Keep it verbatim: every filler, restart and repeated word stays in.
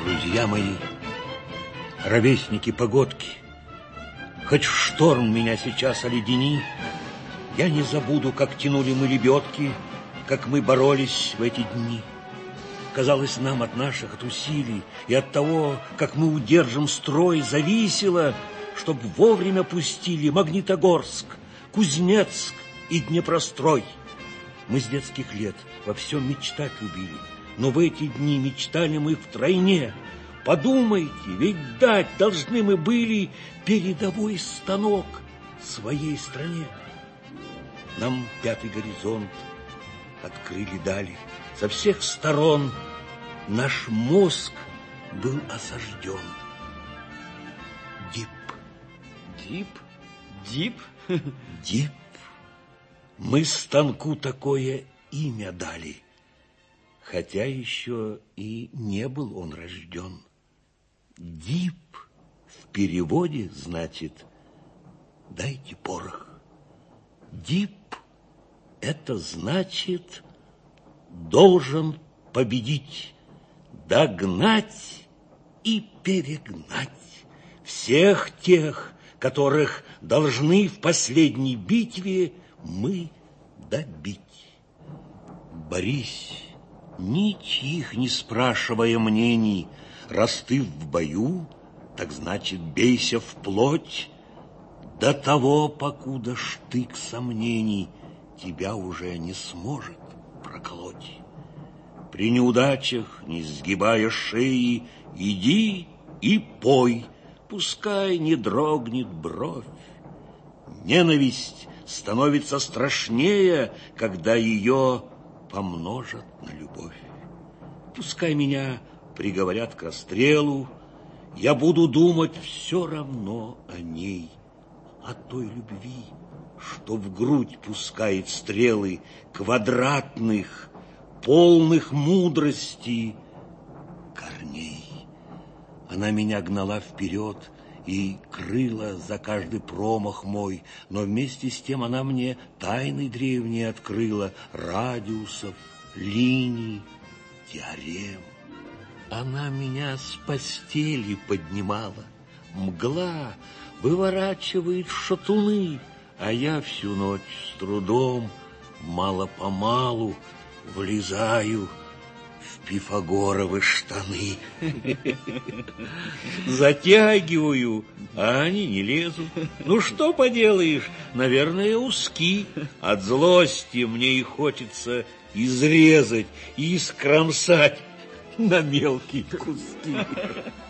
Друзья мои, ровесники погодки, хоть шторм меня сейчас оледени, я не забуду, как тянули мы лебедки, как мы боролись в эти дни. Казалось, нам от наших, от усилий и от того, как мы удержим строй, зависело, чтоб вовремя пустили Магнитогорск, Кузнецк и Днепрострой. Мы с детских лет во всем мечтать любили, но в эти дни мечтали мы втройне. Подумайте, ведь дать должны мы были передовой станок своей стране. Нам пятый горизонт открыли дали. Со всех сторон наш мозг был осажден. Дип. Дип? Дип? Дип. Мы станку такое имя дали, хотя еще и не был он рожден. Дип в переводе значит «дайте порох». Дип – это значит «должен победить, догнать и перегнать всех тех, которых должны в последней битве мы добить». Борись, ничьих не спрашивая мнений, раз ты в бою, так значит бейся вплоть, до того, покуда штык сомнений тебя уже не сможет проколоть. При неудачах, не сгибая шеи, иди и пой, пускай не дрогнет бровь. Ненависть становится страшнее, когда ее помножат на любовь. Пускай меня приговорят к расстрелу, я буду думать все равно о ней, о той любви, что в грудь пускает стрелы квадратных, полных мудрости корней. Она меня гнала вперед и крыла за каждый промах мой, но вместе с тем она мне тайны древние открыла, радиусов, линий, теорем. Она меня с постели поднимала, мгла выворачивает шатуны, а я всю ночь с трудом, мало-помалу влезаю в пифагоровы штаны. Затягиваю, а они не лезут. Ну, что поделаешь, наверное, узки. От злости мне и хочется изрезать и искромсать на мелкие куски.